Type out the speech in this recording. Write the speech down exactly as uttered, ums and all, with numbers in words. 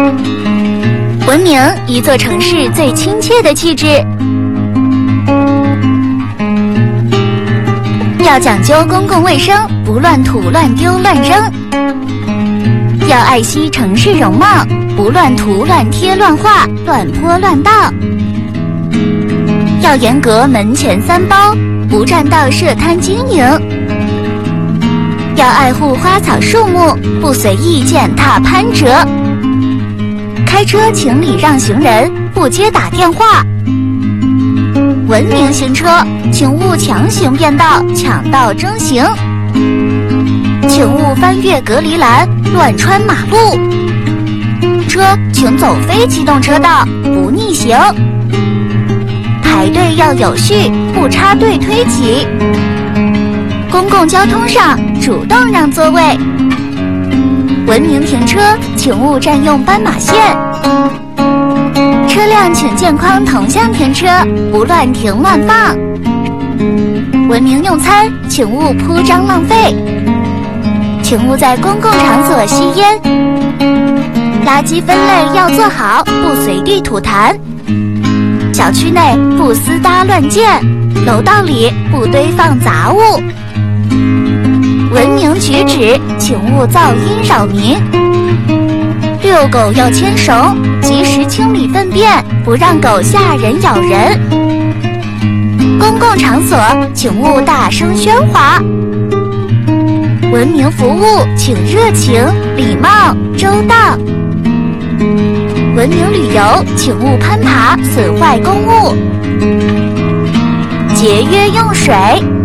文明，一座城市最亲切的气质。要讲究公共卫生，不乱吐、乱丢、乱扔；要爱惜城市容貌，不乱涂、乱贴、乱画、乱泼、乱倒；要严格门前三包，不占道设摊经营；要爱护花草树木，不随意践踏攀折；开车请礼让行人，不接打电话。文明行车，请勿强行变道、抢道争行；请勿翻越隔离栏、乱穿马路。车请走非机动车道，不逆行。排队要有序，不插队推挤。公共交通上主动让座位。文明停车，请勿占用斑马线。车辆请健康同向停车，不乱停乱放。文明用餐，请勿铺张浪费。请勿在公共场所吸烟。垃圾分类要做好，不随地吐痰。小区内不私搭乱建，楼道里不堆放杂物。文明举止，请勿噪音扰民。遛狗要牵绳，及时清理粪便，不让狗吓人咬人。公共场所请勿大声喧哗。文明服务请热情、礼貌、周到。文明旅游请勿攀爬，损坏公物。节约用水。